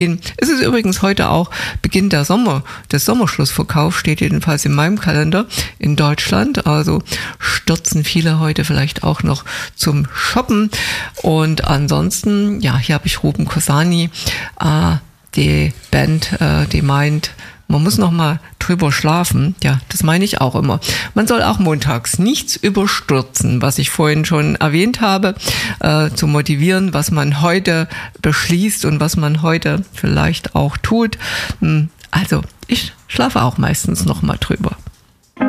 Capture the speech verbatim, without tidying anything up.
Es ist übrigens heute auch Beginn der Sommer, des Sommerschlussverkaufs, steht jedenfalls in meinem Kalender in Deutschland. Also stürzen viele heute vielleicht auch noch zum Shoppen. Und ansonsten, ja, hier habe ich Ruben Kosani, äh, die Band, äh, die meint, man muss noch mal drüber schlafen. Ja, das meine ich auch immer. Man soll auch montags nichts überstürzen, was ich vorhin schon erwähnt habe, äh, zu motivieren, was man heute beschließt und was man heute vielleicht auch tut. Also, ich schlafe auch meistens noch mal drüber.